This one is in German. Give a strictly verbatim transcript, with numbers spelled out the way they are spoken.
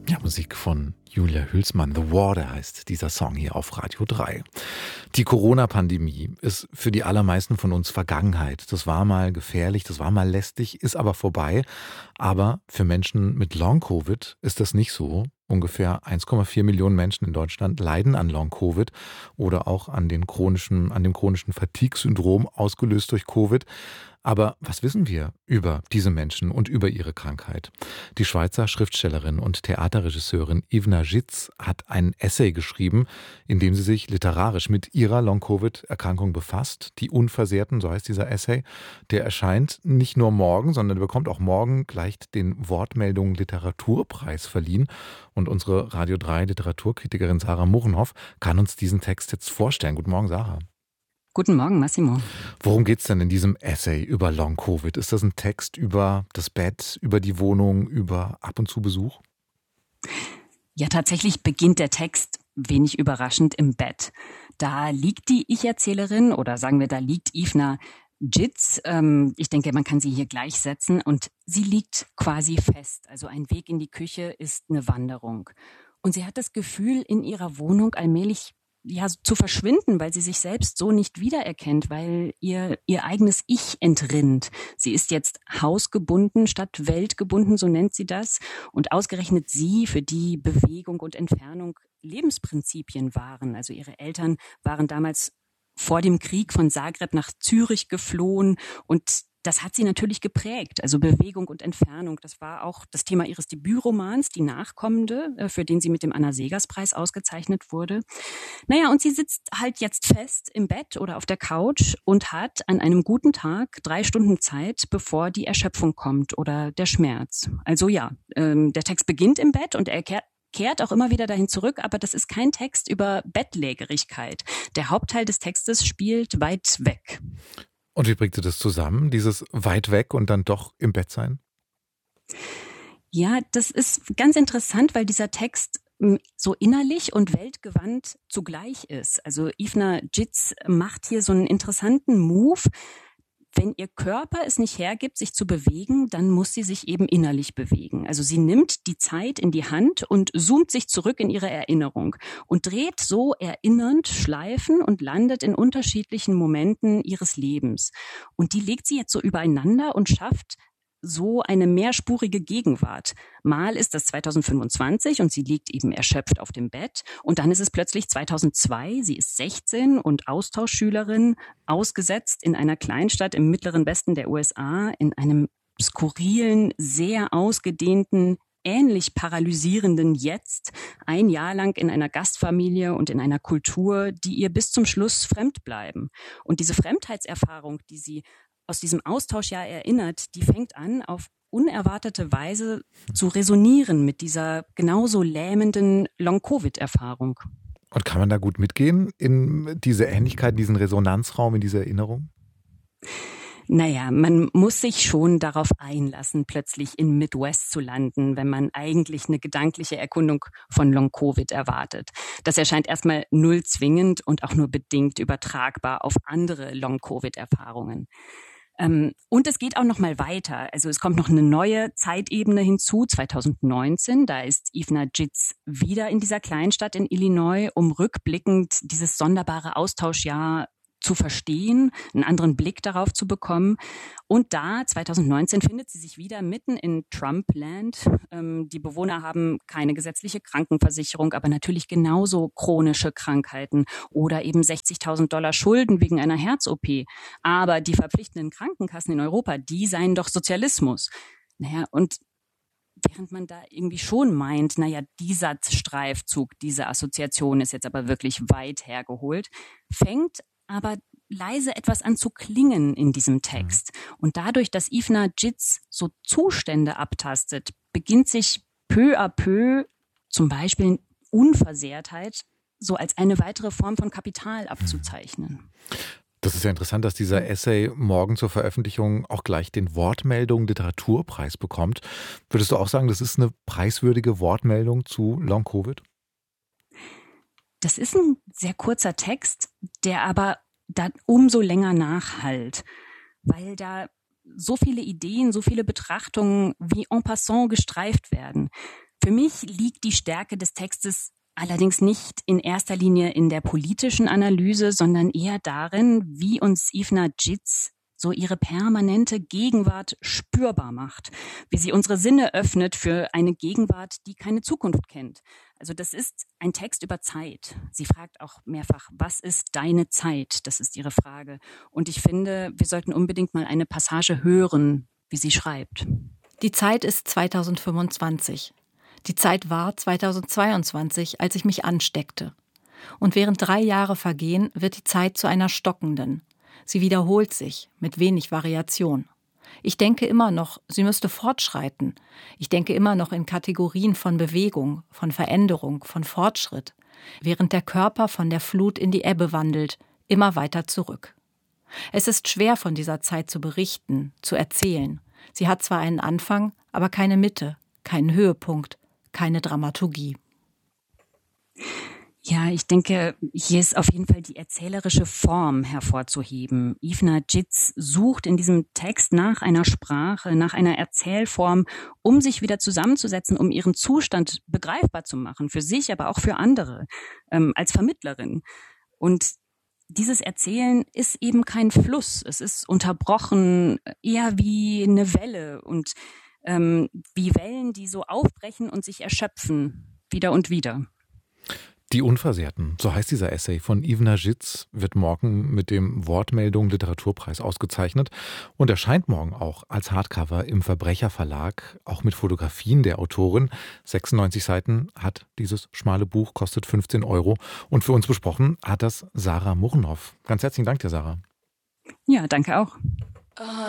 Ja, Musik von Julia Hülsmann. The Water heißt dieser Song hier auf Radio drei. Die Corona-Pandemie ist für die allermeisten von uns Vergangenheit. Das war mal gefährlich, das war mal lästig, ist aber vorbei. Aber für Menschen mit Long-Covid ist das nicht so. Ungefähr eins Komma vier Millionen Menschen in Deutschland leiden an Long-Covid oder auch an, den chronischen, an dem chronischen Fatigue-Syndrom, ausgelöst durch Covid. Aber was wissen wir über diese Menschen und über ihre Krankheit? Die Schweizer Schriftstellerin und Theaterregisseurin Ivna Zitz hat ein Essay geschrieben, in dem sie sich literarisch mit ihrer Long-Covid-Erkrankung befasst. Die Unversehrten, so heißt dieser Essay. Der erscheint nicht nur morgen, sondern bekommt auch morgen gleich den Wortmeldung Literaturpreis verliehen. Und unsere Radio drei Literaturkritikerin Sarah Muchenhoff kann uns diesen Text jetzt vorstellen. Guten Morgen, Sarah. Guten Morgen, Massimo. Worum geht es denn in diesem Essay über Long-Covid? Ist das ein Text über das Bett, über die Wohnung, über ab und zu Besuch? Ja, tatsächlich beginnt der Text wenig überraschend im Bett. Da liegt die Ich-Erzählerin oder sagen wir, da liegt Ivna Zitz. Ähm, ich denke, man kann sie hier gleichsetzen und sie liegt quasi fest. Also ein Weg in die Küche ist eine Wanderung. Und sie hat das Gefühl, in ihrer Wohnung allmählich ja, zu verschwinden, weil sie sich selbst so nicht wiedererkennt, weil ihr ihr eigenes Ich entrinnt. Sie ist jetzt hausgebunden statt weltgebunden, so nennt sie das. Und ausgerechnet sie, für die Bewegung und Entfernung Lebensprinzipien waren. Also ihre Eltern waren damals vor dem Krieg von Zagreb nach Zürich geflohen und das hat sie natürlich geprägt, also Bewegung und Entfernung. Das war auch das Thema ihres Debütromans, Die Nachkommende, für den sie mit dem Anna-Seghers-Preis ausgezeichnet wurde. Naja, und sie sitzt halt jetzt fest im Bett oder auf der Couch und hat an einem guten Tag drei Stunden Zeit, bevor die Erschöpfung kommt oder der Schmerz. Also ja, ähm, der Text beginnt im Bett und er kehrt kehrt auch immer wieder dahin zurück, aber das ist kein Text über Bettlägerigkeit. Der Hauptteil des Textes spielt weit weg. Und wie bringt ihr das zusammen, dieses weit weg und dann doch im Bett sein? Ja, das ist ganz interessant, weil dieser Text so innerlich und weltgewandt zugleich ist. Also Ivna Zitz macht hier so einen interessanten Move. Wenn ihr Körper es nicht hergibt, sich zu bewegen, dann muss sie sich eben innerlich bewegen. Also sie nimmt die Zeit in die Hand und zoomt sich zurück in ihre Erinnerung und dreht so erinnernd Schleifen und landet in unterschiedlichen Momenten ihres Lebens. Und die legt sie jetzt so übereinander und schafft so eine mehrspurige Gegenwart. Mal ist das zweitausendfünfundzwanzig und sie liegt eben erschöpft auf dem Bett. Und dann ist es plötzlich zweitausendzwei, sie ist sechzehn und Austauschschülerin, ausgesetzt in einer Kleinstadt im mittleren Westen der U S A, in einem skurrilen, sehr ausgedehnten, ähnlich paralysierenden Jetzt, ein Jahr lang in einer Gastfamilie und in einer Kultur, die ihr bis zum Schluss fremd bleiben. Und diese Fremdheitserfahrung, die sie aus diesem Austauschjahr erinnert, die fängt an, auf unerwartete Weise zu resonieren mit dieser genauso lähmenden Long-Covid-Erfahrung. Und kann man da gut mitgehen in diese Ähnlichkeit, in diesen Resonanzraum, in diese Erinnerung? Naja, man muss sich schon darauf einlassen, plötzlich in Midwest zu landen, wenn man eigentlich eine gedankliche Erkundung von Long-Covid erwartet. Das erscheint erstmal null zwingend und auch nur bedingt übertragbar auf andere Long-Covid-Erfahrungen. Ähm, und es geht auch noch mal weiter. Also es kommt noch eine neue Zeitebene hinzu, zweitausendneunzehn. Da ist Ivna Zitz wieder in dieser Kleinstadt in Illinois, um rückblickend dieses sonderbare Austauschjahr zu verstehen, einen anderen Blick darauf zu bekommen. Und da, zweitausendneunzehn, findet sie sich wieder mitten in Trump-Land. Ähm, die Bewohner haben keine gesetzliche Krankenversicherung, aber natürlich genauso chronische Krankheiten oder eben sechzigtausend Dollar Schulden wegen einer Herz-O P. Aber die verpflichtenden Krankenkassen in Europa, die seien doch Sozialismus. Naja, und während man da irgendwie schon meint, naja, dieser Streifzug, diese Assoziation ist jetzt aber wirklich weit hergeholt, fängt aber leise etwas an zu klingen in diesem Text. Und dadurch, dass Ivna Zitz so Zustände abtastet, beginnt sich peu à peu zum Beispiel Unversehrtheit so als eine weitere Form von Kapital abzuzeichnen. Das ist ja interessant, dass dieser Essay morgen zur Veröffentlichung auch gleich den Wortmeldung Literaturpreis bekommt. Würdest du auch sagen, das ist eine preiswürdige Wortmeldung zu Long-Covid? Das ist ein sehr kurzer Text, der aber dann umso länger nachhallt, weil da so viele Ideen, so viele Betrachtungen wie en passant gestreift werden. Für mich liegt die Stärke des Textes allerdings nicht in erster Linie in der politischen Analyse, sondern eher darin, wie uns Ivna Dziz so ihre permanente Gegenwart spürbar macht, wie sie unsere Sinne öffnet für eine Gegenwart, die keine Zukunft kennt. Also das ist ein Text über Zeit. Sie fragt auch mehrfach, was ist deine Zeit? Das ist ihre Frage. Und ich finde, wir sollten unbedingt mal eine Passage hören, wie sie schreibt. Die Zeit ist zweitausendfünfundzwanzig. Die Zeit war zweitausendzweiundzwanzig, als ich mich ansteckte. Und während drei Jahre vergehen, wird die Zeit zu einer stockenden. Sie wiederholt sich mit wenig Variation. Ich denke immer noch, sie müsste fortschreiten. Ich denke immer noch in Kategorien von Bewegung, von Veränderung, von Fortschritt, während der Körper von der Flut in die Ebbe wandelt, immer weiter zurück. Es ist schwer, von dieser Zeit zu berichten, zu erzählen. Sie hat zwar einen Anfang, aber keine Mitte, keinen Höhepunkt, keine Dramaturgie. Ja, ich denke, hier ist auf jeden Fall die erzählerische Form hervorzuheben. Ivna Dziz sucht in diesem Text nach einer Sprache, nach einer Erzählform, um sich wieder zusammenzusetzen, um ihren Zustand begreifbar zu machen, für sich, aber auch für andere, ähm, als Vermittlerin. Und dieses Erzählen ist eben kein Fluss, es ist unterbrochen, eher wie eine Welle und ähm, wie Wellen, die so aufbrechen und sich erschöpfen, wieder und wieder. Die Unversehrten, so heißt dieser Essay von Ivna Dziz, wird morgen mit dem Wortmeldung Literaturpreis ausgezeichnet und erscheint morgen auch als Hardcover im Verbrecherverlag, auch mit Fotografien der Autorin. sechsundneunzig Seiten hat dieses schmale Buch, kostet fünfzehn Euro. Und für uns besprochen hat das Sarah Murnow. Ganz herzlichen Dank dir, Sarah. Ja, danke auch.